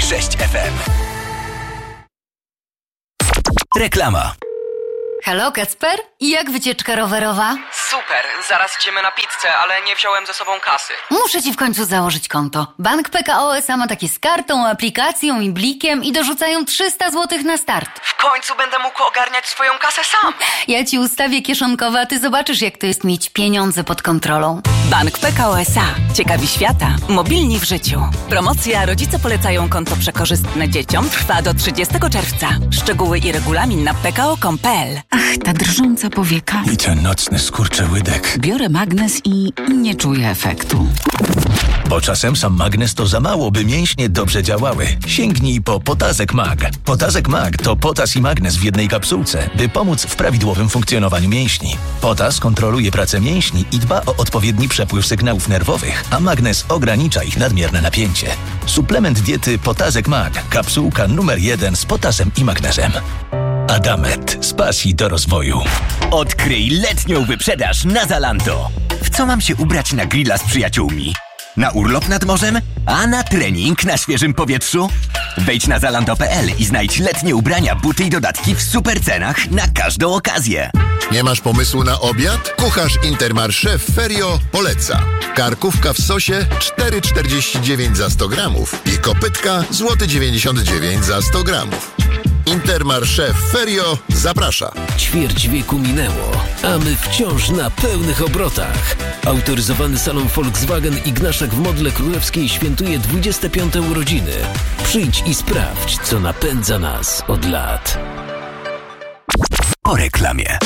6 FM. Reklama. Halo, Kacper? Jak wycieczka rowerowa? Super, zaraz idziemy na pizzę, ale nie wziąłem ze sobą kasy. Muszę ci w końcu założyć konto. Bank PKO SA ma takie z kartą, aplikacją i blikiem i dorzucają 300 zł na start. W końcu będę mógł ogarniać swoją kasę sam. Ja ci ustawię kieszonkowe, a ty zobaczysz, jak to jest mieć pieniądze pod kontrolą. Bank PKO SA. Ciekawi świata. Mobilni w życiu. Promocja Rodzice polecają konto przekorzystne dzieciom trwa do 30 czerwca. Szczegóły i regulamin na pko.com.pl. Ach, ta drżąca powieka. I ten nocny skurczyłydek. Biorę magnes i nie czuję efektu. Bo czasem sam magnes to za mało, by mięśnie dobrze działały. Sięgnij po Potazek Mag. Potazek Mag to potas i magnes w jednej kapsułce, by pomóc w prawidłowym funkcjonowaniu mięśni. Potas kontroluje pracę mięśni i dba o odpowiedni przepływ sygnałów nerwowych, a magnes ogranicza ich nadmierne napięcie. Suplement diety Potazek Mag. Kapsułka numer 1 z potasem i magnezem. Adamet. Z pasji do rozwoju. Odkryj letnią wyprzedaż na Zalando. W co mam się ubrać na grilla z przyjaciółmi? Na urlop nad morzem? A na trening na świeżym powietrzu? Wejdź na zalando.pl i znajdź letnie ubrania, buty i dodatki w super cenach na każdą okazję. Nie masz pomysłu na obiad? Kucharz Intermarché Ferio poleca. Karkówka w sosie 4,49 za 100 gramów i kopytka złoty 99 za 100 gramów. Intermarché Ferio zaprasza. Ćwierć wieku minęło, a my wciąż na pełnych obrotach. Autoryzowany salon Volkswagen Ignaszak w Modle Królewskiej świętuje 25. urodziny. Przyjdź i sprawdź, co napędza nas od lat. Po reklamie.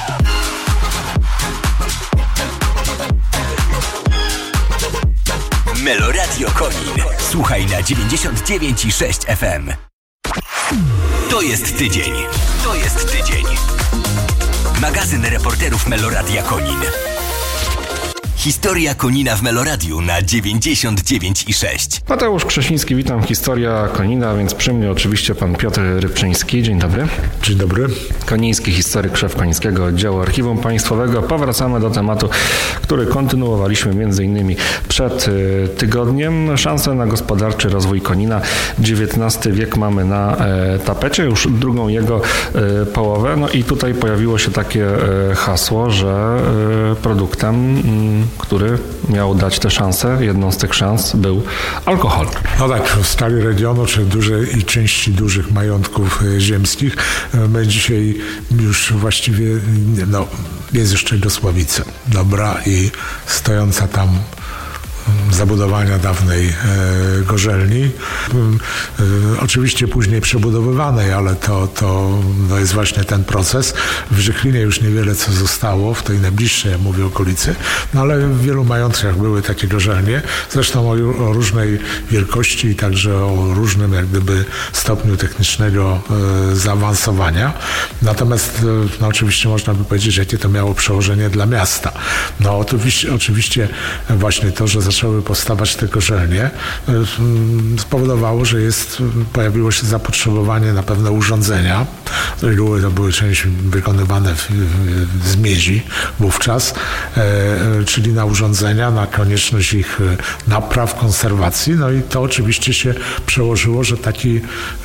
Meloradio Konin. Słuchaj na 99,6 FM. To jest tydzień. To jest tydzień. Magazyn reporterów Meloradia Konin. Historia Konina w Meloradiu na 99,6. Mateusz Krzesiński, witam. Historia Konina, więc przy mnie oczywiście pan Piotr Rybczyński. Dzień dobry. Dzień dobry. Koniński historyk, szef Konińskiego Oddziału Archiwum Państwowego. Powracamy do tematu, który kontynuowaliśmy m.in. przed tygodniem. Szanse na gospodarczy rozwój Konina. XIX wiek mamy na tapecie, już drugą jego połowę. No i tutaj pojawiło się takie hasło, że produktem, który miał dać te szanse, jedną z tych szans był alkohol. No tak, w skali regionu, czy dużej i części dużych majątków ziemskich, my dzisiaj już właściwie, jest jeszcze Gosławice, dobra, i stojąca tam zabudowania dawnej gorzelni. Oczywiście później przebudowywanej, ale to jest właśnie ten proces. W Żychlinie już niewiele co zostało, w tej najbliższej, ja mówię, okolicy, ale w wielu majątkach były takie gorzelnie, zresztą o różnej wielkości i także o różnym jak gdyby stopniu technicznego zaawansowania. Natomiast oczywiście można by powiedzieć, jakie to miało przełożenie dla miasta. Oczywiście właśnie to, że zaczęły powstawać te gorzelnie, spowodowało, że pojawiło się zapotrzebowanie na pewne urządzenia. Z reguły to były części wykonywane z miedzi wówczas, czyli na urządzenia, na konieczność ich napraw, konserwacji. No i to oczywiście się przełożyło, że takie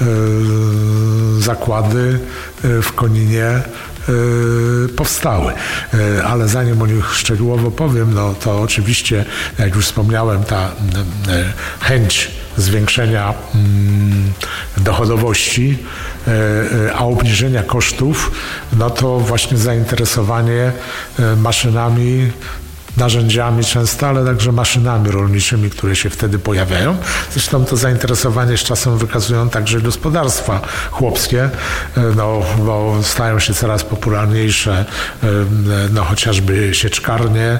zakłady w Koninie powstały. Ale zanim o nich szczegółowo powiem, to oczywiście, jak już wspomniałem, ta chęć zwiększenia dochodowości, a obniżenia kosztów, to właśnie zainteresowanie maszynami, narzędziami często, ale także maszynami rolniczymi, które się wtedy pojawiają. Zresztą to zainteresowanie z czasem wykazują także gospodarstwa chłopskie, bo stają się coraz popularniejsze chociażby sieczkarnie,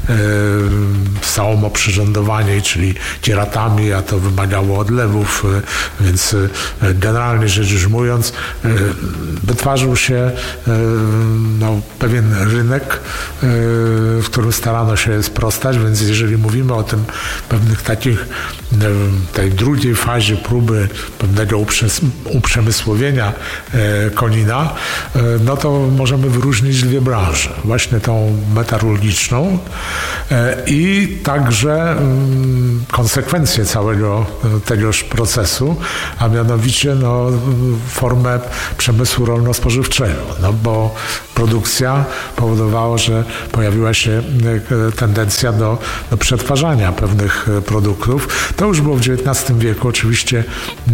samoprzyrządowanie, czyli kieratami, a to wymagało odlewów, więc generalnie rzecz ujmując, wytwarzał się pewien rynek, w którym starano się sprostać, więc jeżeli mówimy o tym pewnych takich tej drugiej fazie próby pewnego uprzemysłowienia konina, no to możemy wyróżnić dwie branże. Właśnie tą metalurgiczną i także konsekwencje całego tegoż procesu, a mianowicie formę przemysłu rolno-spożywczego, bo produkcja powodowała, że pojawiła się tendencja do przetwarzania pewnych produktów. To już było w XIX wieku, oczywiście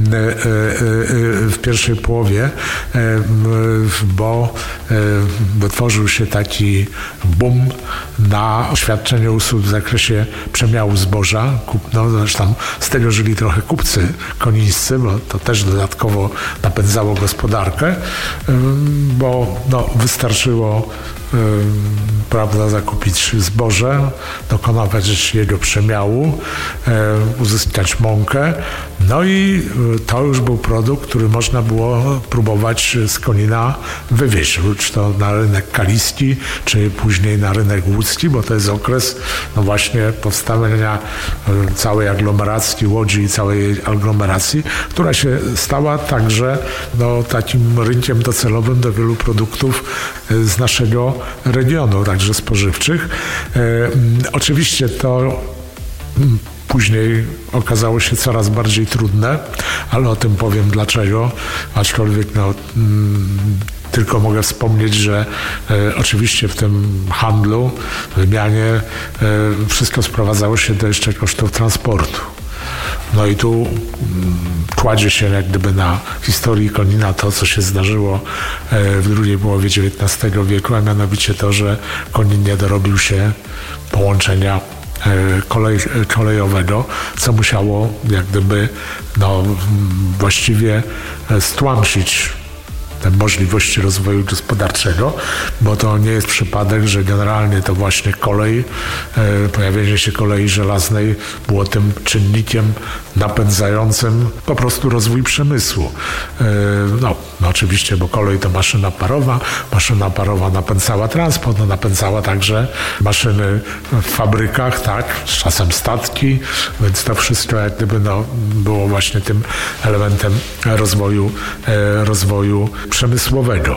w pierwszej połowie, bo wytworzył się taki boom na świadczenie usług w zakresie przemiału zboża. Zresztą z tego żyli trochę kupcy konińscy, bo to też dodatkowo napędzało gospodarkę, bo wystarczyło zakupić zboże, dokonywać jego przemiału, uzyskać mąkę. No i to już był produkt, który można było próbować z Konina wywieźć, czy to na rynek kaliski, czy później na rynek łódzki, bo to jest okres właśnie powstawania całej aglomeracji Łodzi i całej aglomeracji, która się stała także takim rynkiem docelowym do wielu produktów z naszego regionu, także spożywczych. Oczywiście to później okazało się coraz bardziej trudne, ale o tym powiem dlaczego, aczkolwiek tylko mogę wspomnieć, że oczywiście w tym handlu, wymianie wszystko sprowadzało się do jeszcze kosztów transportu. No i tu kładzie się jak gdyby na historii Konina to, co się zdarzyło w drugiej połowie XIX wieku, a mianowicie to, że Konin nie dorobił się połączenia kolejowego, co musiało jak gdyby właściwie stłamsić te możliwości rozwoju gospodarczego, bo to nie jest przypadek, że generalnie to właśnie kolej, pojawienie się kolei żelaznej było tym czynnikiem napędzającym po prostu rozwój przemysłu. Oczywiście, bo kolej to maszyna parowa napędzała transport, napędzała także maszyny w fabrykach, z czasem statki, więc to wszystko jak gdyby było właśnie tym elementem rozwoju przemysłowego.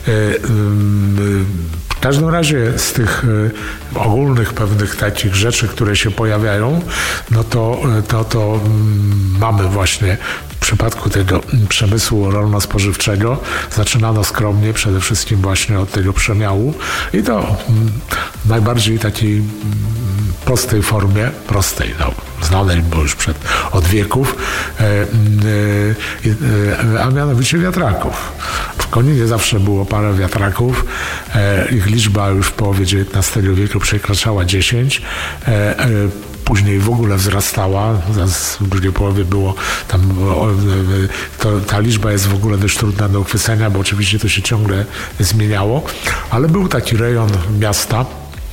W każdym razie z tych ogólnych pewnych takich rzeczy, które się pojawiają, to mamy właśnie w przypadku tego przemysłu rolno-spożywczego zaczynano skromnie, przede wszystkim właśnie od tego przemiału i to w najbardziej takiej prostej formie, znanej bo już od wieków, a mianowicie wiatraków. W Koninie zawsze było parę wiatraków, ich liczba już w połowie XIX wieku przekraczała 10. Później w ogóle wzrastała, w drugiej połowie było tam, ta liczba jest w ogóle dość trudna do uchwycenia, bo oczywiście to się ciągle zmieniało, ale był taki rejon miasta,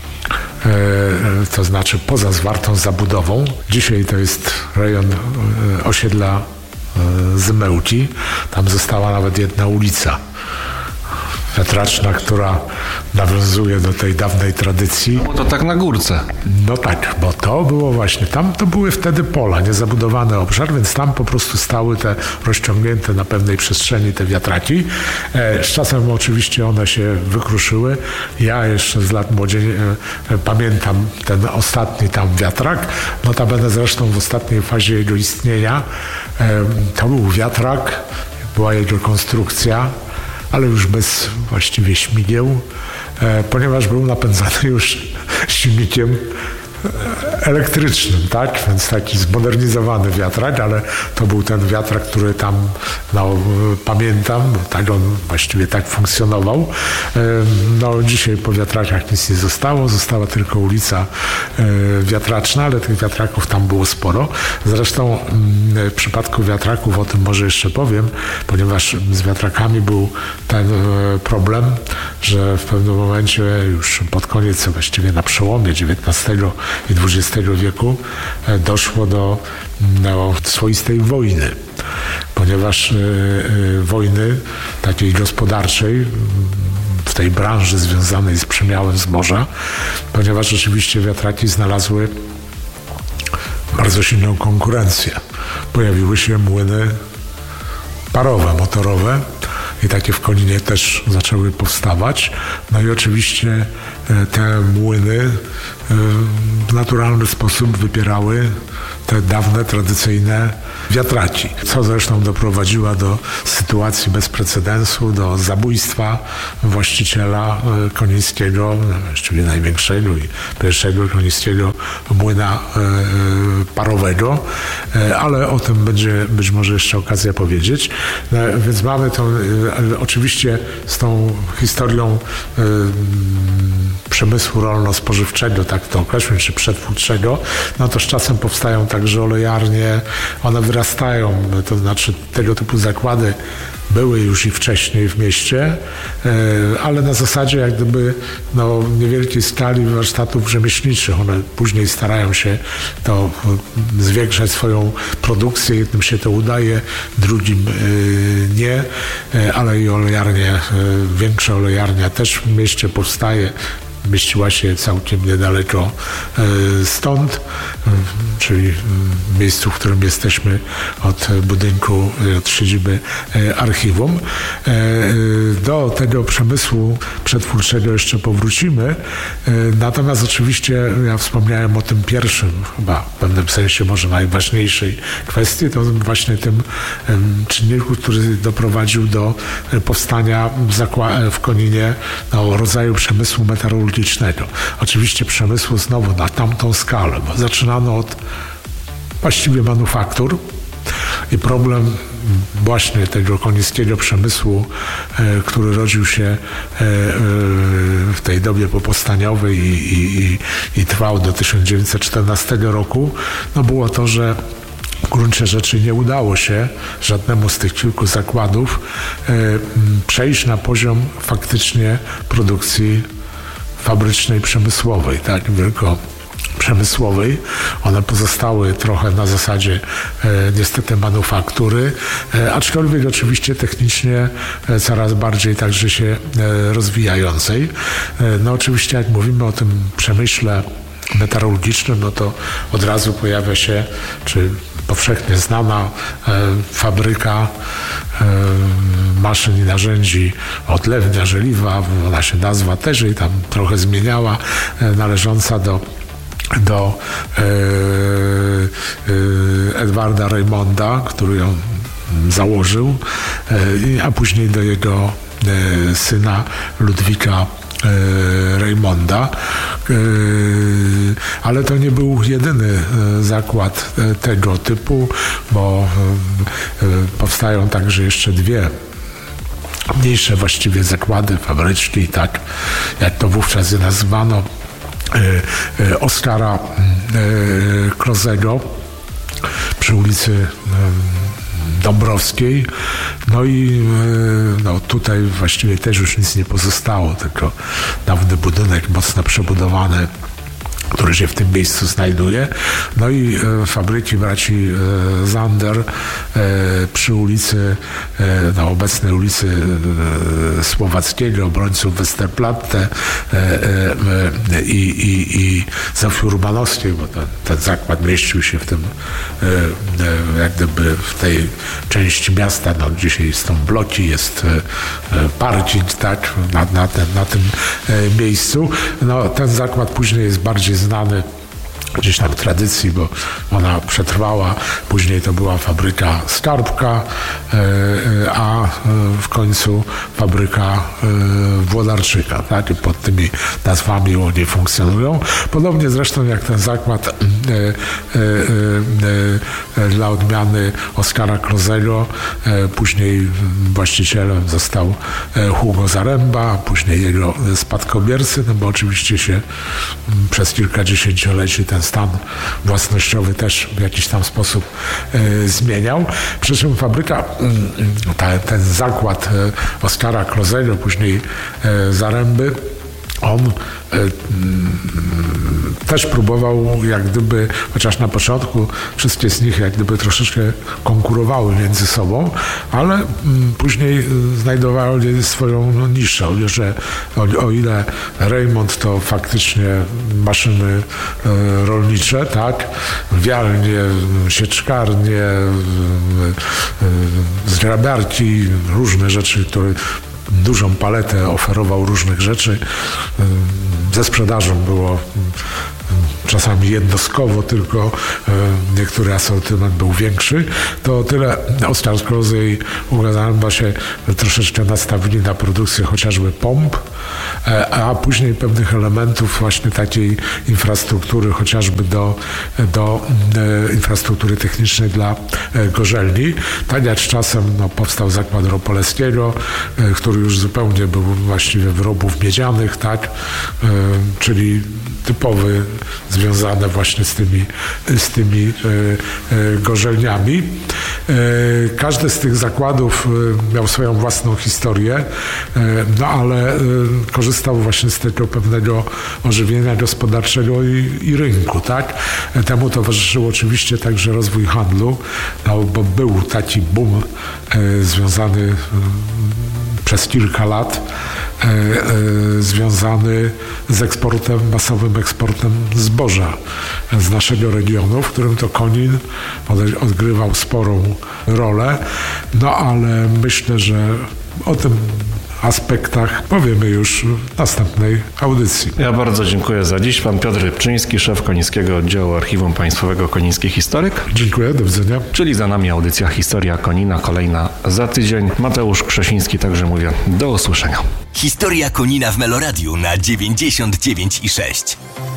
to znaczy poza zwartą zabudową. Dzisiaj to jest rejon osiedla Zymełki. Tam została nawet jedna ulica wiatraczna, która nawiązuje do tej dawnej tradycji. Bo to tak na górce. No tak, bo to było właśnie, tam to były wtedy pola, niezabudowany obszar, więc tam po prostu stały te rozciągnięte na pewnej przestrzeni te wiatraki. Z czasem oczywiście one się wykruszyły. Ja jeszcze z lat młodzieńczych pamiętam ten ostatni tam wiatrak. Notabene zresztą w ostatniej fazie jego istnienia to był wiatrak, była jego konstrukcja, ale już bez właściwie śmigieł, ponieważ był napędzany już silnikiem elektrycznym, więc taki zmodernizowany wiatrak, ale to był ten wiatrak, który tam pamiętam, on właściwie tak funkcjonował. Dzisiaj po wiatrakach nic nie zostało, została tylko ulica wiatraczna, ale tych wiatraków tam było sporo. Zresztą w przypadku wiatraków, o tym może jeszcze powiem, ponieważ z wiatrakami był ten problem, że w pewnym momencie już pod koniec, właściwie na przełomie XIX i XX wieku doszło do swoistej wojny, ponieważ wojny takiej gospodarczej w tej branży związanej z przemiałem zboża, ponieważ oczywiście wiatraki znalazły bardzo silną konkurencję. Pojawiły się młyny parowe, motorowe i takie w Koninie też zaczęły powstawać. No i oczywiście te młyny w naturalny sposób wypierały te dawne, tradycyjne wiatraki, co zresztą doprowadziło do sytuacji bez precedensu, do zabójstwa właściciela konińskiego, właściwie największego i pierwszego konińskiego młyna parowego, ale o tym będzie być może jeszcze okazja powiedzieć. Więc mamy to oczywiście z tą historią przemysłu rolno-spożywczego, tak to określmy, czy przetwórczego, no to z czasem powstają także olejarnie, one wyrastają, to znaczy tego typu zakłady były już i wcześniej w mieście, ale na zasadzie jak gdyby niewielkiej skali warsztatów rzemieślniczych. One później starają się to zwiększać swoją produkcję. Jednym się to udaje, drugim nie, ale i olejarnie, większa olejarnia też w mieście powstaje. Mieściła się całkiem niedaleko stąd, czyli w miejscu, w którym jesteśmy od budynku, od siedziby archiwum. Do tego przemysłu przetwórczego jeszcze powrócimy. Natomiast oczywiście ja wspomniałem o tym pierwszym, chyba w pewnym sensie może najważniejszej kwestii, to właśnie tym czynniku, który doprowadził do powstania w Koninie rodzaju przemysłu metalurgicznego. Oczywiście przemysłu znowu na tamtą skalę, bo zaczynano od właściwie manufaktur i problem właśnie tego konińskiego przemysłu, który rodził się w tej dobie popowstaniowej i trwał do 1914 roku, było to, że w gruncie rzeczy nie udało się żadnemu z tych kilku zakładów przejść na poziom faktycznie produkcji fabrycznej, przemysłowej, tak, wielkoprzemysłowej. One pozostały trochę na zasadzie niestety manufaktury, aczkolwiek oczywiście technicznie coraz bardziej także się rozwijającej. Oczywiście jak mówimy o tym przemyśle metalurgicznym, to od razu pojawia się, czy powszechnie znana fabryka maszyn i narzędzi odlewnia żeliwa, ona się nazwa też i tam trochę zmieniała, należąca do Edwarda Raymonda, który ją założył, a później do jego syna Ludwika Raymonda, ale to nie był jedyny zakład tego typu, bo powstają także jeszcze dwie mniejsze właściwie zakłady fabryczki, tak jak to wówczas je nazywano, Oskara Klozego przy ulicy Dąbrowskiej. I tutaj właściwie też już nic nie pozostało, tylko dawny budynek mocno przebudowany, który się w tym miejscu znajduje. I fabryki braci Zander przy ulicy, obecnej ulicy Słowackiego, obrońców Westerplatte i Zofii Urbanowskiej, bo ten zakład mieścił się w tym, jak gdyby w tej części miasta, dzisiaj są bloki, jest parking, tak, na tym miejscu. Ten zakład później jest bardziej znany gdzieś tam w tradycji, bo ona przetrwała. Później to była fabryka Skarbka, a w końcu fabryka Włodarczyka. Tak? I pod tymi nazwami oni funkcjonują. Podobnie zresztą jak ten zakład dla odmiany Oskara Klozego. Później właścicielem został Hugo Zaremba, później jego spadkobiercy, bo oczywiście się przez kilka dziesięcioleci ten stan własnościowy też w jakiś tam sposób zmieniał. Przy czym fabryka, ten zakład Oskara Klozego, później Zaręby, on też próbował jak gdyby, chociaż na początku wszystkie z nich jak gdyby troszeczkę konkurowały między sobą, ale później znajdowały swoją niszę, że o ile Raymond to faktycznie maszyny rolnicze, tak, wiarnie, sieczkarnie, zgrabiarki, różne rzeczy, które dużą paletę oferował różnych rzeczy. Ze sprzedażą było czasami jednostkowo, tylko niektóry asortyment był większy. To tyle Oskar Krause i Uwe Zalamba się troszeczkę nastawili na produkcję chociażby pomp, a później pewnych elementów właśnie takiej infrastruktury, chociażby do infrastruktury technicznej dla gorzelni. Tak jak z czasem powstał zakład Ropoleskiego, który już zupełnie był właściwie wyrobów miedzianych, tak, czyli typowy, związane właśnie z tymi gorzelniami. Każdy z tych zakładów miał swoją własną historię, no ale korzystał właśnie z tego pewnego ożywienia gospodarczego i rynku, tak? Temu towarzyszył oczywiście także rozwój handlu, no bo był taki boom związany przez kilka lat związany z eksportem, masowym eksportem zboża z naszego regionu, w którym to Konin odgrywał sporą rolę, no ale myślę, że o tym aspektach powiemy już w następnej audycji. Ja bardzo dziękuję za dziś. Pan Piotr Rybczyński, szef Konińskiego Oddziału Archiwum Państwowego Koniński Historyk. Dziękuję, do widzenia. Czyli za nami audycja Historia Konina, kolejna za tydzień. Mateusz Krzesiński, także mówię do usłyszenia. Historia Konina w Meloradiu na 99,6.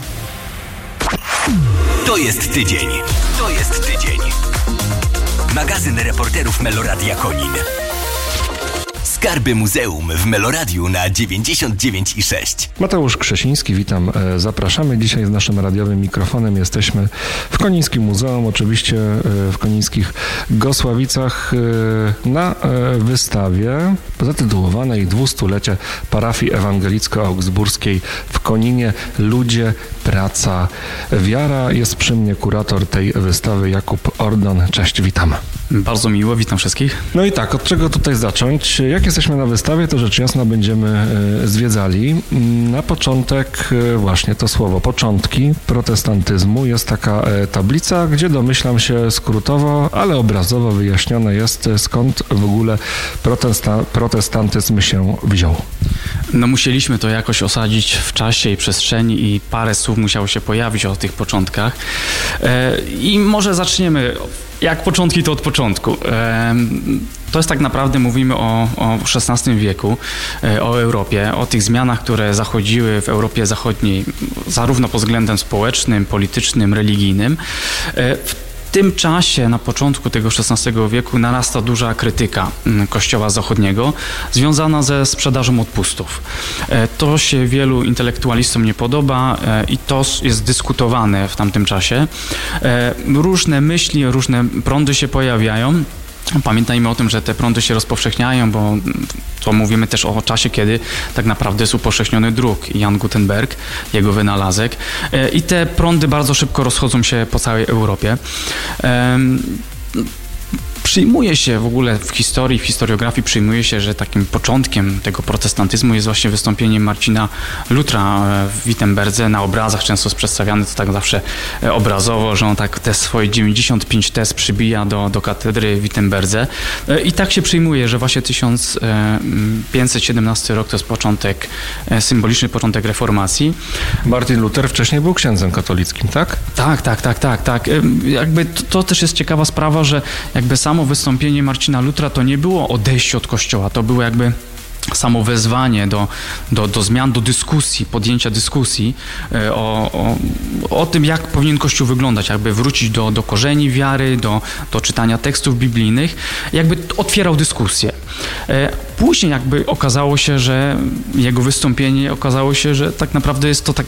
To jest tydzień. To jest tydzień. Magazyn reporterów Meloradia Konin. Skarby Muzeum w Meloradiu na 99,6. Mateusz Krzesiński, witam. Zapraszamy. Dzisiaj z naszym radiowym mikrofonem jesteśmy w Konińskim Muzeum, oczywiście w konińskich Gosławicach na wystawie zatytułowanej 200-lecie parafii ewangelicko-augsburskiej w Koninie. Ludzie, praca, wiara. Jest przy mnie kurator tej wystawy Jakub Ordon. Cześć, witam. Bardzo miło, witam wszystkich. No i tak, od czego tutaj zacząć? Jak jesteśmy na wystawie, to rzecz jasna będziemy zwiedzali. Na początek właśnie to słowo, początki protestantyzmu. Jest taka tablica, gdzie domyślam się skrótowo, ale obrazowo wyjaśnione jest, skąd w ogóle protestantyzm się wziął. No musieliśmy to jakoś osadzić w czasie i przestrzeni i parę słów musiało się pojawić o tych początkach. I może zaczniemy, jak początki, to od początku. To jest tak naprawdę, mówimy o XVI wieku, o Europie, o tych zmianach, które zachodziły w Europie Zachodniej, zarówno pod względem społecznym, politycznym, religijnym. W tym czasie, na początku tego XVI wieku, narasta duża krytyka Kościoła Zachodniego związana ze sprzedażą odpustów. To się wielu intelektualistom nie podoba i to jest dyskutowane w tamtym czasie. Różne myśli, różne prądy się pojawiają. Pamiętajmy o tym, że te prądy się rozpowszechniają, bo to mówimy też o czasie, kiedy tak naprawdę jest upowszechniony druk, Jan Gutenberg, jego wynalazek. I te prądy bardzo szybko rozchodzą się po całej Europie. Przyjmuje się w ogóle w historii, w historiografii przyjmuje się, że takim początkiem tego protestantyzmu jest właśnie wystąpienie Marcina Lutra w Wittenberdze. Na obrazach często jest przedstawiany to tak zawsze obrazowo, że on tak te swoje 95 tez przybija do katedry w Wittenberdze. I tak się przyjmuje, że właśnie 1517 rok to jest początek, symboliczny początek reformacji. Martin Luther wcześniej był księdzem katolickim, tak? Tak. Jakby to też jest ciekawa sprawa, że jakby samo wystąpienie Marcina Lutra to nie było odejście od Kościoła, to było jakby samo wezwanie do zmian, do dyskusji, podjęcia dyskusji o tym, jak powinien Kościół wyglądać, jakby wrócić do korzeni wiary, do czytania tekstów biblijnych, jakby otwierał dyskusję. Później jakby okazało się, że jego wystąpienie że tak naprawdę jest to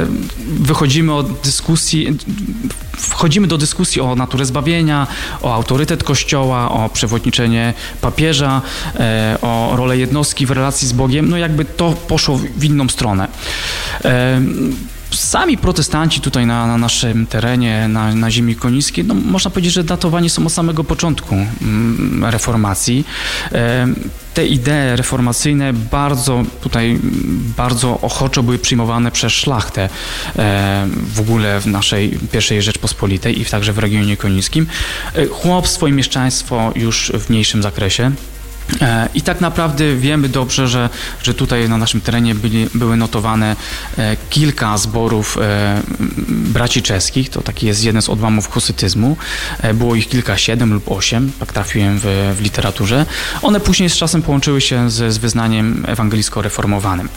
wchodzimy do dyskusji o naturę zbawienia, o autorytet Kościoła, o przewodniczenie papieża, o rolę jednostki w relacji z Bogiem, no jakby to poszło w inną stronę. Sami protestanci tutaj na naszym terenie, na ziemi konińskiej, no można powiedzieć, że datowani są od samego początku reformacji. Te idee reformacyjne bardzo ochoczo były przyjmowane przez szlachtę w ogóle w naszej pierwszej Rzeczpospolitej i także w regionie konińskim. Chłopstwo i mieszczaństwo już w mniejszym zakresie. I tak naprawdę wiemy dobrze, że tutaj na naszym terenie były notowane kilka zborów braci czeskich. To taki jest jeden z odłamów husytyzmu. Było ich kilka, 7 lub 8, tak trafiłem w literaturze. One później z czasem połączyły się z wyznaniem ewangelicko-reformowanym.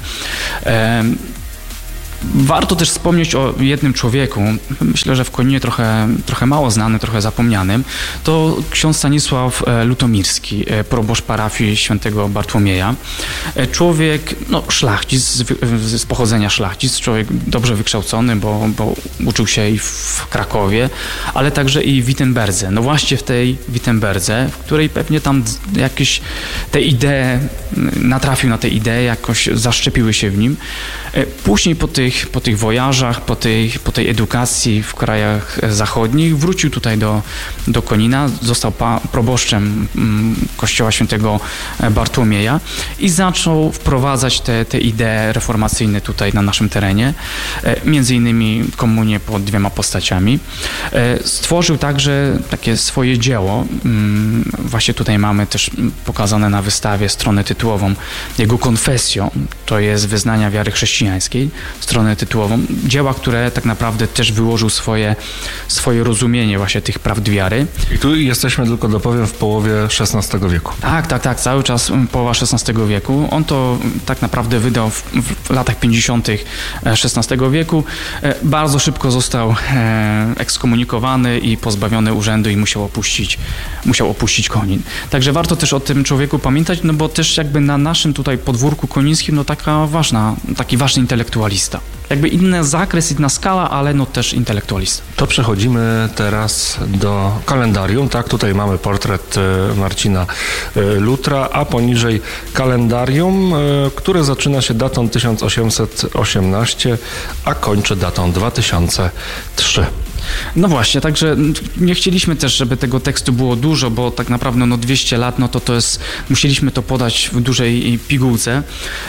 Warto też wspomnieć o jednym człowieku, myślę, że w Koninie trochę mało znanym, trochę zapomnianym. To ksiądz Stanisław Lutomirski, proboszcz parafii świętego Bartłomieja. Człowiek, szlachcic, z pochodzenia szlachcic, człowiek dobrze wykształcony, bo uczył się i w Krakowie, ale także i w Wittenberdze. No właśnie w tej Wittenberdze, w której pewnie tam jakieś te idee, natrafił na te idee, jakoś zaszczepiły się w nim. Później po tych wojażach, po tej edukacji w krajach zachodnich wrócił tutaj do Konina, został proboszczem kościoła świętego Bartłomieja i zaczął wprowadzać te idee reformacyjne tutaj na naszym terenie, między innymi komunię pod 2 postaciami. Stworzył także takie swoje dzieło, właśnie tutaj mamy też pokazane na wystawie stronę tytułową, jego Confessio, to jest wyznania wiary chrześcijańskiej, stronę tytułową, dzieła, które tak naprawdę też wyłożył swoje rozumienie właśnie tych prawd wiary. I tu jesteśmy, tylko dopowiem, w połowie XVI wieku. Tak, cały czas połowa XVI wieku. On to tak naprawdę wydał w latach 50. XVI wieku. Bardzo szybko został ekskomunikowany i pozbawiony urzędu i musiał opuścić Konin. Także warto też o tym człowieku pamiętać, no bo też jakby na naszym tutaj podwórku konińskim, taki ważny intelektualista. Jakby inny zakres, inna skala, ale też intelektualista. To przechodzimy teraz do kalendarium. Tak, tutaj mamy portret Marcina Lutra, a poniżej kalendarium, które zaczyna się datą 1818, a kończy datą 2003. No właśnie, także nie chcieliśmy też, żeby tego tekstu było dużo, bo tak naprawdę 200 lat, to jest, musieliśmy to podać w dużej pigułce.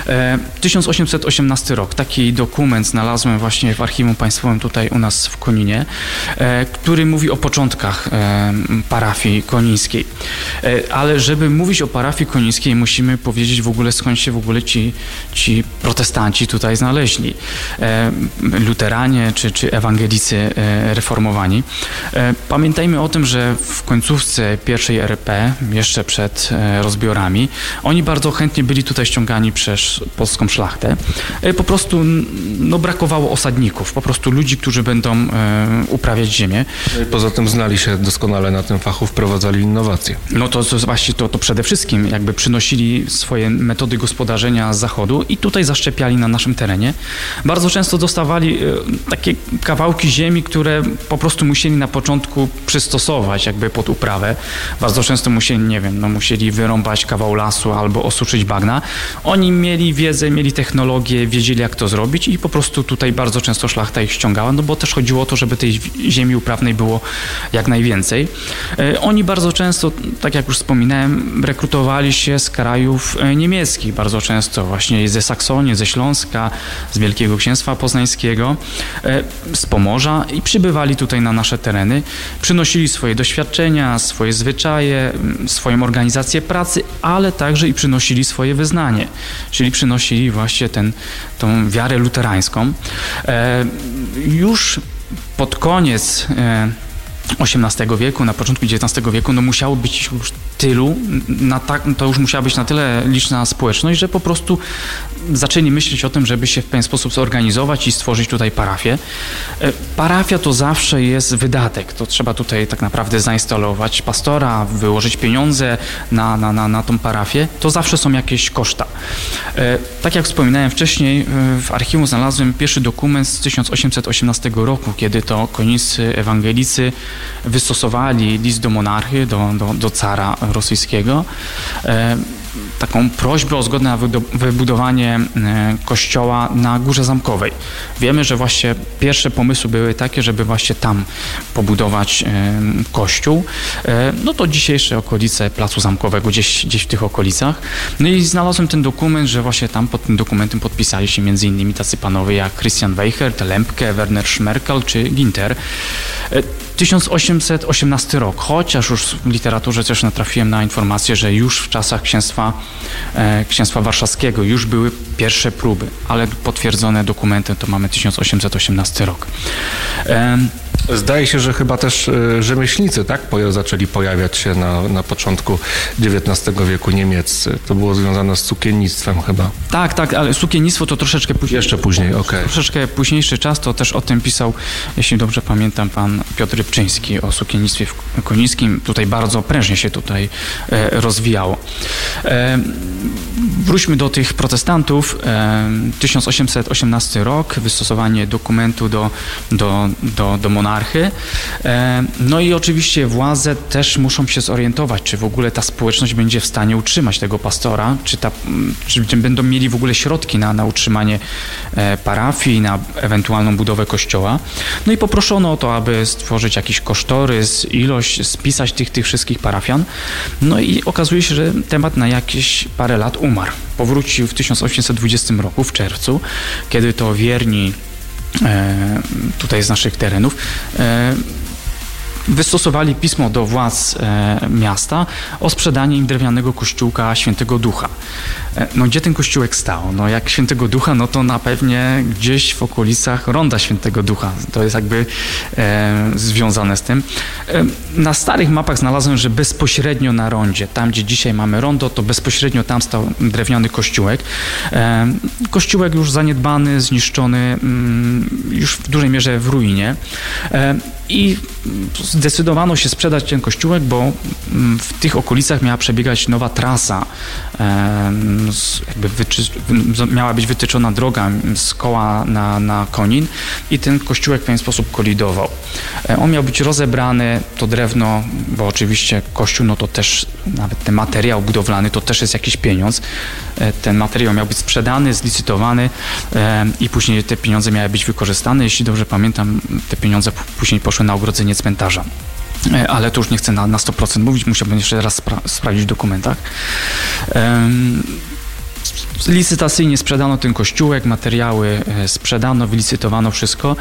1818 rok, taki dokument znalazłem właśnie w Archiwum Państwowym tutaj u nas w Koninie, który mówi o początkach parafii konińskiej. Ale żeby mówić o parafii konińskiej, musimy powiedzieć w ogóle, skąd się w ogóle ci protestanci tutaj znaleźli. Luteranie czy ewangelicy reformowani. Pamiętajmy o tym, że w końcówce pierwszej RP, jeszcze przed rozbiorami, oni bardzo chętnie byli tutaj ściągani przez polską szlachtę. Po prostu brakowało osadników, po prostu ludzi, którzy będą uprawiać ziemię. Poza tym znali się doskonale na tym fachu, wprowadzali innowacje. To właśnie to przede wszystkim jakby przynosili swoje metody gospodarzenia z zachodu i tutaj zaszczepiali na naszym terenie. Bardzo często dostawali takie kawałki ziemi, które po prostu musieli na początku przystosować jakby pod uprawę. Bardzo często musieli wyrąbać kawał lasu albo osuszyć bagna. Oni mieli wiedzę, mieli technologię, wiedzieli jak to zrobić i po prostu tutaj bardzo często szlachta ich ściągała, bo też chodziło o to, żeby tej ziemi uprawnej było jak najwięcej. Oni bardzo często, tak jak już wspominałem, rekrutowali się z krajów niemieckich, bardzo często właśnie ze Saksonii, ze Śląska, z Wielkiego Księstwa Poznańskiego, z Pomorza i przybywali tutaj na nasze tereny, przynosili swoje doświadczenia, swoje zwyczaje, swoją organizację pracy, ale także i przynosili swoje wyznanie, czyli przynosili właśnie tą wiarę luterańską. Już pod koniec XVIII wieku, na początku XIX wieku, musiało być już tylu, to już musiała być na tyle liczna społeczność, że po prostu zaczęli myśleć o tym, żeby się w pewien sposób zorganizować i stworzyć tutaj parafię. Parafia to zawsze jest wydatek, to trzeba tutaj tak naprawdę zainstalować pastora, wyłożyć pieniądze na tą parafię, to zawsze są jakieś koszta. Tak jak wspominałem wcześniej, w archiwum znalazłem pierwszy dokument z 1818 roku, kiedy to konińscy ewangelicy wystosowali list do monarchy, do cara rosyjskiego taką prośbę o zgodę na wybudowanie kościoła na Górze Zamkowej. Wiemy, że właśnie pierwsze pomysły były takie, żeby właśnie tam pobudować kościół. No to dzisiejsze okolice Placu Zamkowego, gdzieś w tych okolicach. No i znalazłem ten dokument, że właśnie tam pod tym dokumentem podpisali się m.in. tacy panowie jak Christian Weichert, Lempke, Werner Schmerkel czy Ginter. 1818 rok, chociaż już w literaturze też natrafiłem na informację, że już w czasach księstwa warszawskiego już były pierwsze próby, ale potwierdzone dokumentem to mamy 1818 rok. Zdaje się, że chyba też rzemieślnicy zaczęli pojawiać się na początku XIX wieku niemieccy. To było związane z cukiernictwem chyba. Tak, ale cukiernictwo to troszeczkę później. Jeszcze później, okej. Troszeczkę późniejszy czas, to też o tym pisał, jeśli dobrze pamiętam, pan Piotr Rybczyński o cukiernictwie konińskim. Tutaj bardzo prężnie się rozwijało. Wróćmy do tych protestantów. 1818 rok, wystosowanie dokumentu do monarchy. No i oczywiście władze też muszą się zorientować, czy w ogóle ta społeczność będzie w stanie utrzymać tego pastora, czy będą mieli w ogóle środki na utrzymanie parafii, na ewentualną budowę kościoła. No i poproszono o to, aby stworzyć jakiś kosztorys, spisać tych wszystkich parafian. No i okazuje się, że temat na jakieś parę lat umarł. Powrócił w 1820 roku, w czerwcu, kiedy to wierni tutaj z naszych terenów wystosowali pismo do władz miasta o sprzedanie im drewnianego kościółka Świętego Ducha. No gdzie ten kościółek stał? No jak Świętego Ducha, no to na pewnie gdzieś w okolicach Ronda Świętego Ducha. To jest jakby związane z tym. Na starych mapach znalazłem, że bezpośrednio na rondzie, tam gdzie dzisiaj mamy rondo, to bezpośrednio tam stał drewniany kościółek. Kościółek już zaniedbany, zniszczony, już w dużej mierze w ruinie. I zdecydowano się sprzedać ten kościółek, bo w tych okolicach miała przebiegać nowa trasa. Miała być wytyczona droga z Koła na Konin i ten kościółek w pewien sposób kolidował. On miał być rozebrany, to drewno, bo oczywiście kościół, no to też nawet ten materiał budowlany to też jest jakiś pieniądz. Ten materiał miał być sprzedany, zlicytowany i później te pieniądze miały być wykorzystane. Jeśli dobrze pamiętam, te pieniądze później poszły na ogrodzenie cmentarza. Ale to już nie chcę na 100% mówić, musiałbym jeszcze raz sprawdzić w dokumentach. Licytacyjnie sprzedano ten kościółek, materiały sprzedano, wylicytowano wszystko.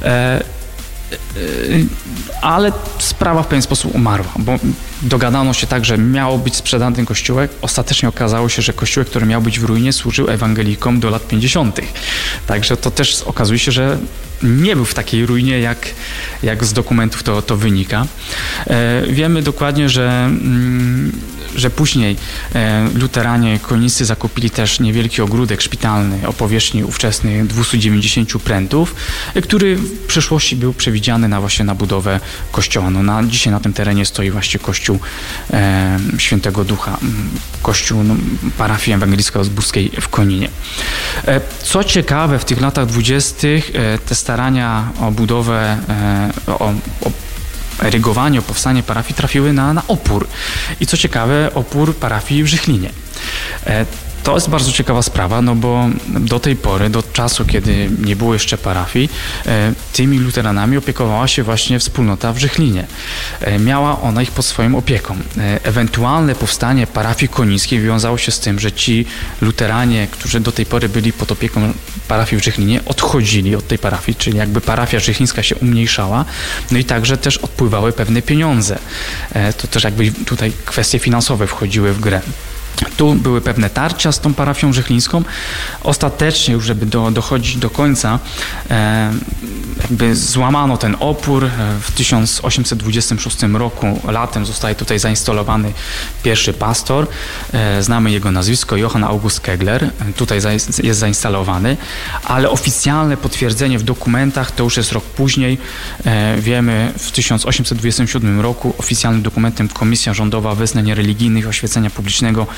Ale sprawa w pewien sposób umarła, bo dogadano się tak, że miało być sprzedany ten kościółek. Ostatecznie okazało się, że kościółek, który miał być w ruinie, służył ewangelikom do lat 50. Także to też okazuje się, że nie był w takiej ruinie, jak z dokumentów to wynika. Wiemy dokładnie, że później luteranie konińscy zakupili też niewielki ogródek szpitalny o powierzchni ówczesnych 290 prętów, który w przyszłości był przewidziany na budowę kościoła. No dzisiaj na tym terenie stoi właśnie kościół Świętego Ducha, kościół parafii ewangelicko-augsburskiej w Koninie. Co ciekawe, w tych latach 20. te starania o budowę, o erygowanie, o powstanie parafii trafiły na opór. I co ciekawe, opór parafii w Żychlinie. To jest bardzo ciekawa sprawa, no bo do tej pory, do czasu, kiedy nie było jeszcze parafii, tymi luteranami opiekowała się właśnie wspólnota w Żychlinie. Miała ona ich pod swoją opieką. Ewentualne powstanie parafii konińskiej wiązało się z tym, że ci luteranie, którzy do tej pory byli pod opieką parafii w Żychlinie, odchodzili od tej parafii, czyli jakby parafia żychlińska się umniejszała, no i także też odpływały pewne pieniądze. To też jakby tutaj kwestie finansowe wchodziły w grę. Tu były pewne tarcia z tą parafią żychlińską. Ostatecznie już, żeby dochodzić do końca, jakby złamano ten opór. W 1826 roku latem zostaje tutaj zainstalowany pierwszy pastor. Znamy jego nazwisko, Johann August Kegler. Tutaj jest zainstalowany, ale oficjalne potwierdzenie w dokumentach to już jest rok później. Wiemy, w 1827 roku oficjalnym dokumentem Komisja Rządowa Wyznań Religijnych i Oświecenia Publicznego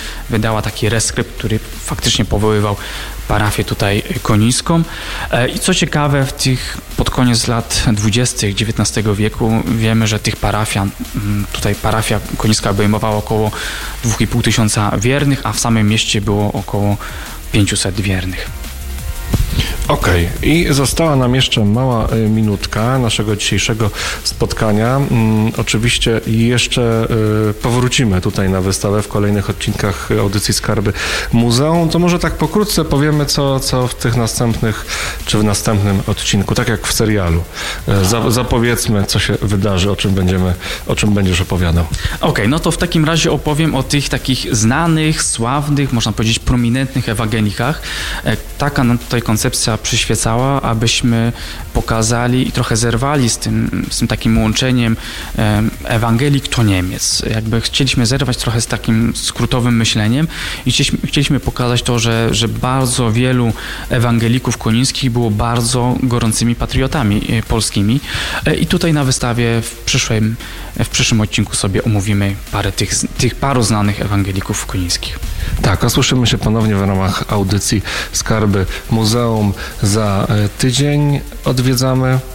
wydała taki reskrypt, który faktycznie powoływał parafię tutaj konińską. I co ciekawe, pod koniec lat 20. XIX wieku wiemy, że tych parafian, tutaj parafia konińska obejmowała około 2500 wiernych, a w samym mieście było około 500 wiernych. Okej. I została nam jeszcze mała minutka naszego dzisiejszego spotkania. Oczywiście jeszcze powrócimy tutaj na wystawę w kolejnych odcinkach audycji Skarby Muzeum. To może tak pokrótce powiemy, co w tych następnych, czy w następnym odcinku, tak jak w serialu. Zapowiedzmy, co się wydarzy, o czym będziesz opowiadał. Okej, no to w takim razie opowiem o tych takich znanych, sławnych, można powiedzieć prominentnych ewangelikach. Taka nam tutaj koncepcja przyświecała, abyśmy pokazali i trochę zerwali z tym takim łączeniem ewangelik to Niemiec. Jakby chcieliśmy zerwać trochę z takim skrótowym myśleniem i chcieliśmy pokazać to, że bardzo wielu ewangelików konińskich było bardzo gorącymi patriotami polskimi i tutaj na wystawie w przyszłym odcinku sobie omówimy parę tych paru znanych ewangelików konińskich. Tak, a słyszymy się ponownie w ramach audycji Skarby Muzeum. Za tydzień odwiedzamy